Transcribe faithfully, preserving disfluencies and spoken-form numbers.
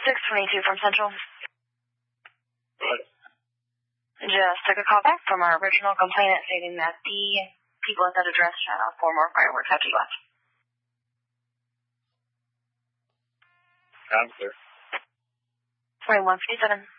six twenty-two from Central. Right. Just took a call back from our original complainant stating that the people at that address shot off four more fireworks after you left. I'm clear. twenty-one fifty-seven.